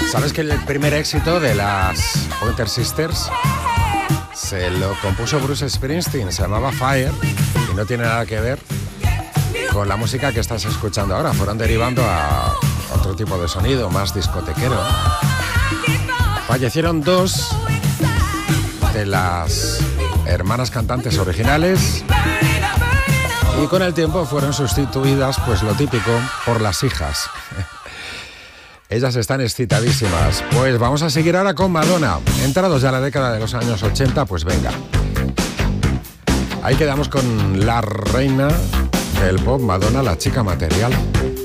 ¿Sabes que el primer éxito de las Pointer Sisters se lo compuso Bruce Springsteen? Se llamaba Fire y no tiene nada que ver con la música que estás escuchando ahora. Fueron derivando a otro tipo de sonido, más discotequero. Fallecieron dos de las hermanas cantantes originales y con el tiempo fueron sustituidas, pues lo típico, por las hijas. Ellas están excitadísimas. Pues vamos a seguir ahora con Madonna. Entrados ya a la década de los años 80, pues venga. Ahí quedamos con la reina del pop, Madonna, la chica material.